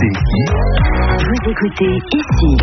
écoutez ici. Vous écoutez ici.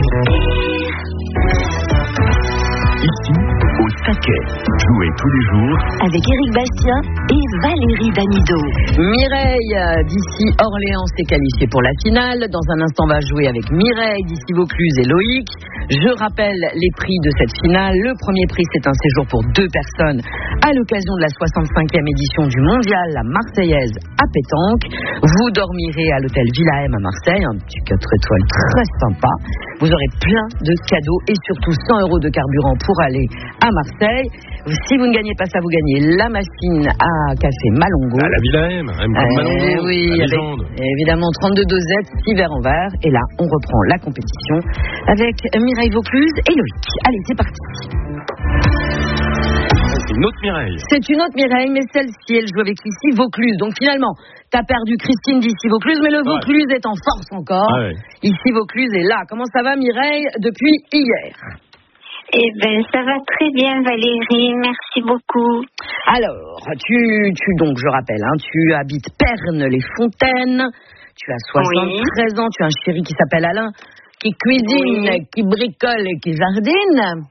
Ici, au taquet. Jouez tous les jours Avec Éric Bastien et Valérie Damido. Mireille d'ici Orléans s'est qualifiée pour la finale. Dans un instant, on va jouer avec Mireille d'ici Vaucluse et Loïc. Je rappelle les prix de cette finale. Le premier prix, c'est un séjour pour 2 personnes à l'occasion de la 65e édition du Mondial, la Marseillaise à Pétanque. Vous dormirez à l'hôtel Villa M à Marseille, un petit 4 étoiles très sympa. Vous aurez plein de cadeaux et surtout 100 € de carburant pour aller à Marseille. Si vous ne gagnez pas ça, vous gagnez la machine à café Malongo. À la Villa M, Malongo, oui, la avec, légende. évidemment 32 dosettes, 6 verres en verre. Et là, on reprend la compétition avec Mireille Vaucluse et Loïc. Allez, c'est parti. C'est une autre Mireille. C'est une autre Mireille, mais celle-ci, elle joue avec ici Vaucluse. Donc finalement, t'as perdu Christine d'ici Vaucluse, mais le Vaucluse est en force encore. Ah ouais. Ici Vaucluse est là. Comment ça va, Mireille, depuis hier? Eh bien, ça va très bien, Valérie. Merci beaucoup. Alors, donc, je rappelle, tu habites Pernes-les-Fontaines. Tu as 73 ans. Tu as un chéri qui s'appelle Alain, qui cuisine, qui bricole et qui jardine.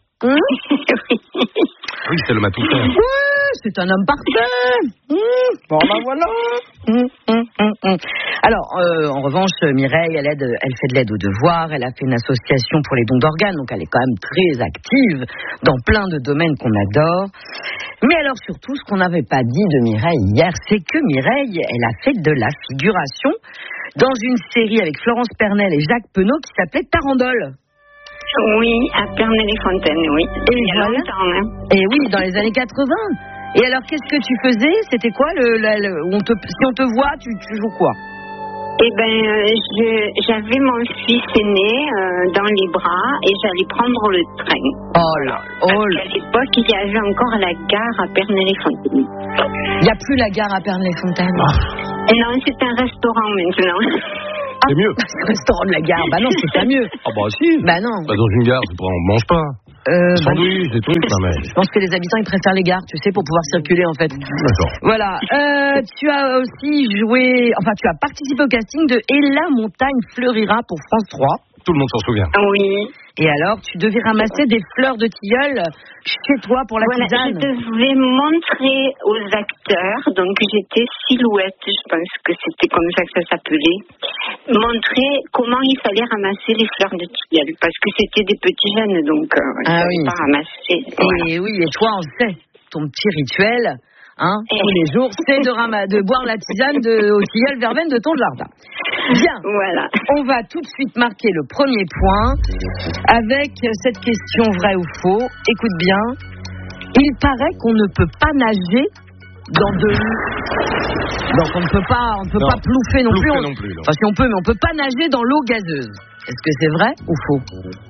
Oui, c'est le matou faire. Ouais, c'est un homme parfait. Bon, ben voilà. Alors, en revanche, Mireille, elle fait de l'aide aux devoirs. Elle a fait une association pour les dons d'organes, donc elle est quand même très active dans plein de domaines qu'on adore. Mais alors surtout, ce qu'on n'avait pas dit de Mireille hier, c'est que Mireille, elle a fait de la figuration dans une série avec Florence Pernel et Jacques Penaud qui s'appelait Tarandole. Oui, à Pernes-les-Fontaines, oui. Et il y a voilà. longtemps, hein. Et oui, dans les années 80. Et alors, qu'est-ce que tu faisais? C'était quoi si on te voit, tu joues quoi? Eh bien, j'avais mon fils aîné dans les bras et j'allais prendre le train. Oh là, Parce qu'à l'époque, il y avait encore la gare à Pernes-les-Fontaines. Il n'y a plus la gare à Pernes-les-Fontaines. Non, c'est un restaurant maintenant. C'est mieux. Le restaurant de la gare, bah non, c'est pas mieux. Ah bah si. Bah non. Bah, dans une gare, on mange pas. Sandwich, des trucs, non mais. Je pense que les habitants, ils préfèrent les gares, tu sais, pour pouvoir circuler, en fait. D'accord. Voilà. Tu as aussi tu as participé au casting de Et la montagne fleurira pour France 3. Tout le monde s'en souvient. Oui. Et alors, tu devais ramasser des fleurs de tilleul chez toi pour la tisane. Je devais montrer aux acteurs, donc j'étais silhouette, je pense que c'était comme ça que ça s'appelait, montrer comment il fallait ramasser les fleurs de tilleul, parce que c'était des petits jeunes, donc je ne savais pas ramasser. Et oui, et toi, on sait, ton petit rituel, tous les jours, c'est de boire la tisane au tilleul verveine de ton jardin. Bien, voilà. On va tout de suite marquer le premier point avec cette question vrai ou faux. Écoute bien, il paraît qu'on ne peut pas nager dans de l'eau. Donc on ne peut pas plouffer non plus. Enfin si on peut, mais on ne peut pas nager dans l'eau gazeuse. Est-ce que c'est vrai ou faux?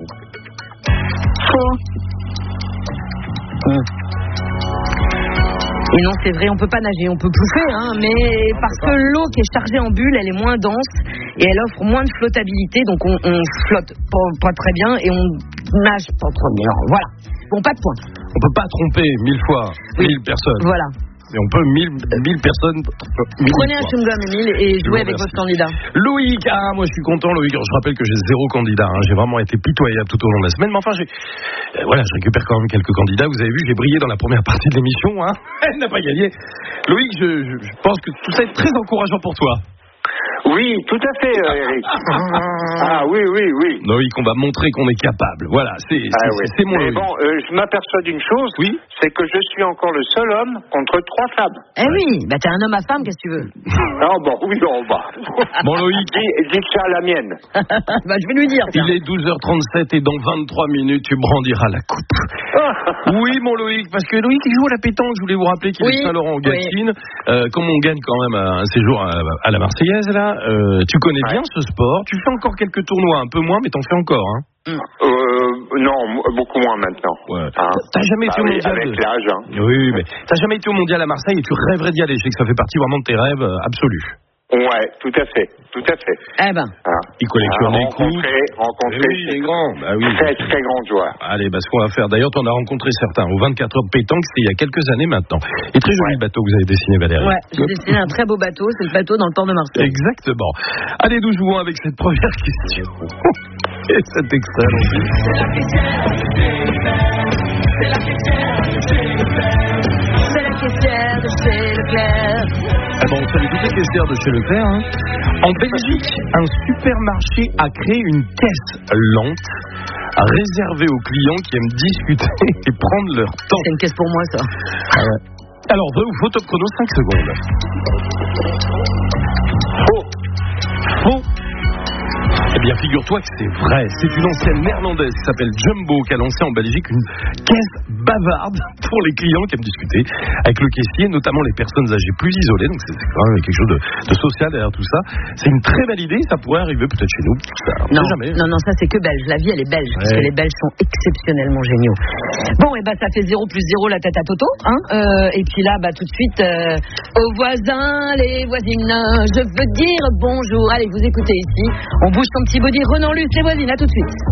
Faux. Et non, c'est vrai, on peut pas nager, on peut pouffer, mais parce que l'eau qui est chargée en bulles, elle est moins dense et elle offre moins de flottabilité, donc on flotte pas très bien et on nage pas trop bien. Voilà. Bon, pas de point. On peut pas tromper 1000 fois 1000 personnes. Voilà. Et on peut 1000 personnes. Prenez un chewing-gum, Émile, et jouez avec votre candidat. Loïc, moi je suis content, Loïc. Je rappelle que j'ai 0 candidat. J'ai vraiment été pitoyable tout au long de la semaine. Mais enfin, je récupère quand même quelques candidats. Vous avez vu, j'ai brillé dans la première partie de l'émission. Elle n'a pas gagné. Loïc, je pense que tout ça est très encourageant pour toi. Oui, tout à fait, Eric. Ah oui. Loïc, on va montrer qu'on est capable. Voilà, c'est mon Mais Loïc. bon, je m'aperçois d'une chose, c'est que je suis encore le seul homme contre 3 femmes. Eh oui, t'es un homme à femme, qu'est-ce que tu veux? Bon, Loïc. Dis que ça à la mienne. Je vais lui dire. Il est 12h37 et dans 23 minutes, tu brandiras la coupe. Oui, mon Loïc, parce que Loïc, il joue à la pétanque. Je voulais vous rappeler qu'il est Saint-Laurent-en-Gâtine. Comme on gagne quand même un séjour à la Marseillaise, là, tu connais bien ce sport. Tu fais encore quelques tournois, un peu moins, mais t'en fais encore, Non, beaucoup moins maintenant. Ouais. T'as jamais été au mondial avec l'âge. Oui, mais t'as jamais été au mondial à Marseille et tu rêverais d'y aller. Je sais que ça fait partie vraiment de tes rêves absolus. Ouais, tout à fait. Eh ben. Voilà. Il collectionne les coups. Rencontrer. Oui, les grands. Bah oui. Très grands joueurs. Allez, ce qu'on va faire. D'ailleurs, tu en as rencontré certains. Aux 24 heures de pétanque, c'était il y a quelques années maintenant. Et très joli bateau que vous avez dessiné, Valérie. Ouais, j'ai dessiné un très beau bateau. C'est le bateau dans le port de Marseille. Exactement. Allez, nous jouons avec cette première question. Et cet extrait. C'est la caissière de chez Leclerc. Ah bon, vous savez toutes les caissières de chez Leclerc, hein. En Belgique, un supermarché a créé une caisse lente réservée aux clients qui aiment discuter et prendre leur temps. C'est une caisse pour moi, ça. Alors, vrai ou faux, top chrono, 5 secondes. Faux. Eh bien, figure-toi que c'est vrai. C'est une ancienne néerlandaise qui s'appelle Jumbo qui a lancé en Belgique une caisse bavarde pour les clients qui aiment discuter avec le caissier, notamment les personnes âgées plus isolées. Donc, c'est quand même quelque chose de social derrière tout ça. C'est une très belle idée. Ça pourrait arriver peut-être chez nous. Non, ça c'est que belge. La vie, elle est belge. Parce que les Belges sont exceptionnellement géniaux. Bon, et ça fait 0 plus 0 la tête à Toto. Hein, et puis là, tout de suite, aux voisins, les voisines, je veux dire bonjour. Allez, vous écoutez ici. On bouge son petit body. Renan Luce, les voisines, à tout de suite.